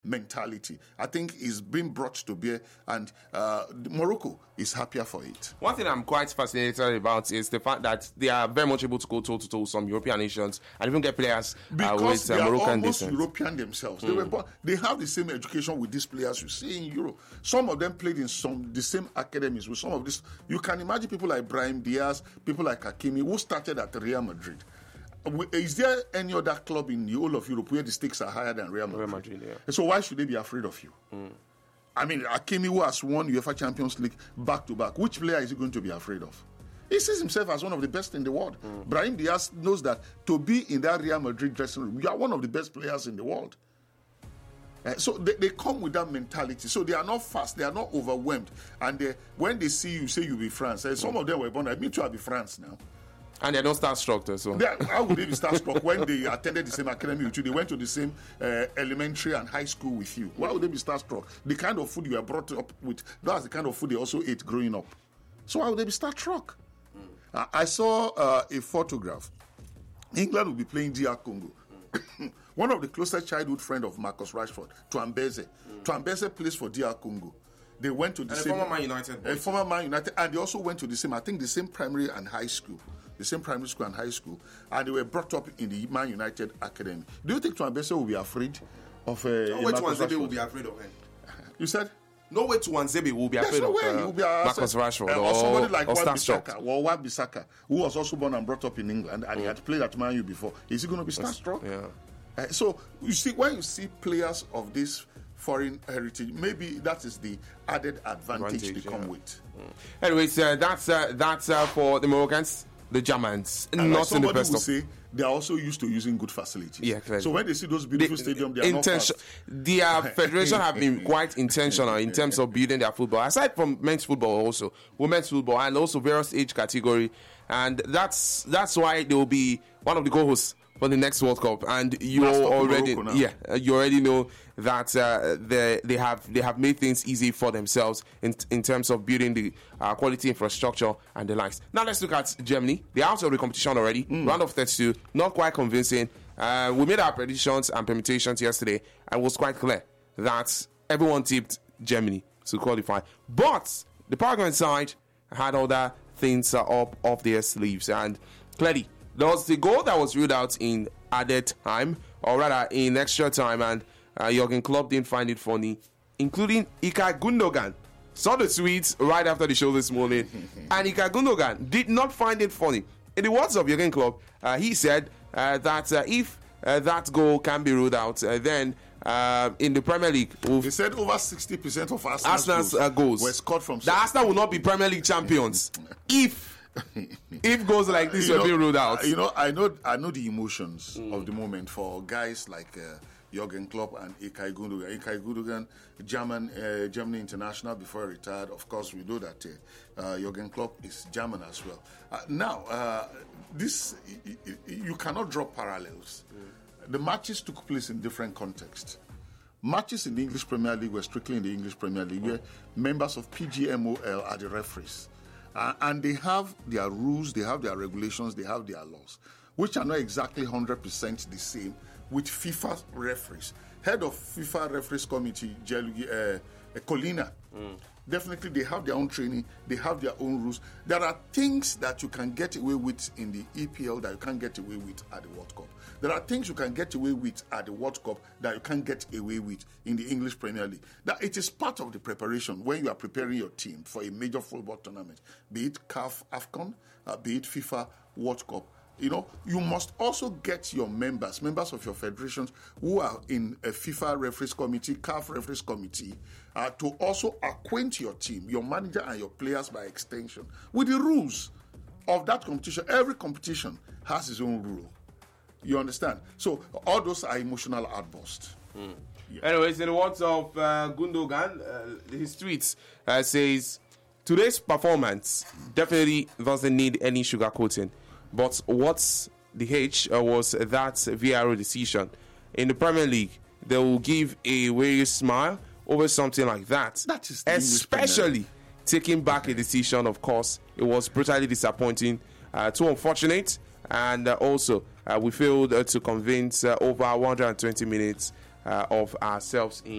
mentality, I think, is being brought to bear, and Morocco is happier for it. One thing I'm quite fascinated about is the fact that they are very much able to go toe-to-toe with some European nations and even get players because they are Moroccan almost descent. European themselves. They have the same education with these players you see in Europe. Some of them played in the same academies with some of this. You can imagine people like Brahim Diaz, people like Hakimi, who started at Real Madrid. Is there any other club in the whole of Europe where the stakes are higher than Real Madrid? Yeah. So why should they be afraid of you? I mean, Hakimi, who has won UEFA Champions League back-to-back, which player is he going to be afraid of? He sees himself as one of the best in the world. Brahim Diaz knows that to be in that Real Madrid dressing room, you are one of the best players in the world. So they come with that mentality. So they are not fast, they are not overwhelmed. And when they see you, say you be France. Some of them were born, I mean, to be France now. And they don't start struck though. So how would they be starstruck when they attended the same academy with you? They went to the same elementary and high school with you. Why would they be starstruck? The kind of food you are brought up with, that's the kind of food they also ate growing up. So why would they be starstruck? I saw a photograph. England will be playing DR Congo. One of the closest childhood friend of Marcus Rashford, Twambeze. Twambeze plays for DR Congo. They went to the same former Man United. Former Man United, and they also went to the same, I think, the same primary and high school. The same primary school and high school, and they were brought up in the Man United academy. Do you think Twambeze will be afraid of no way Tuanzebe will be afraid of him. You said? No way Tuanzebe will be afraid of Marcus Rashford or somebody like Wan-Bissaka, who was also born and brought up in England, and he had played at Man U before. Is he going to be starstruck? Yeah. So you see, when you see players of this foreign heritage, maybe that is the added advantage they come with. Anyways, that's for the Moroccans, the Germans, and not in the best of. Say they are also used to using good facilities. Yeah, clearly. So when they see those beautiful stadiums, they are not fast. Their federation have been quite intentional in terms of building their football. Aside from men's football, also women's football, and also various age category, and that's why they will be one of the co-hosts for the next World Cup. And you already know that they have made things easy for themselves in terms of building the quality infrastructure and the likes. Now let's look at Germany. They're out of the competition already. Round of 32, not quite convincing. We made our predictions and permutations yesterday, and it was quite clear that everyone tipped Germany to qualify. But the Paraguayan side had other things up their sleeves, and clearly there was the goal that was ruled out in added time, or rather in extra time, and Jurgen Klopp didn't find it funny, including Ilkay Gundogan. Saw the tweets right after the show this morning, and Ilkay Gundogan did not find it funny. In the words of Jurgen Klopp, he said that if that goal can be ruled out, then in the Premier League, he said over 60% of Arsenal's goals were scored from. The Arsenal will not be Premier League champions if goals like this were being ruled out. I know the emotions of the moment for guys like Jurgen Klopp and Ilkay Gundogan. Ilkay Gundogan, Germany international before he retired. Of course, we know that Jurgen Klopp is German as well. Now, this you cannot draw parallels. The matches took place in different contexts. Matches in the English Premier League were strictly in the English Premier League, where members of PGMOL are the referees. And they have their rules, they have their regulations, they have their laws, which are not exactly 100% the same with FIFA referees. Head of FIFA referees committee, Colina, definitely they have their own training, they have their own rules. There are things that you can get away with in the EPL that you can't get away with at the World Cup. There are things you can get away with at the World Cup that you can't get away with in the English Premier League. That it is part of the preparation when you are preparing your team for a major football tournament, be it CAF AFCON, be it FIFA World Cup. You must also get your members of your federations who are in a FIFA referees committee, CAF referees committee, to also acquaint your team, your manager and your players by extension, with the rules of that competition. Every competition has its own rule. You understand? So all those are emotional outbursts. Yeah. Anyways, in the words of Gundogan, his tweets says, today's performance definitely doesn't need any sugarcoating. But what's the H was that VAR decision. In the Premier League, they will give a weary smile over something like that. That is especially taking back a decision, of course. It was brutally disappointing, too unfortunate, and also we failed to convince over 120 minutes of ourselves in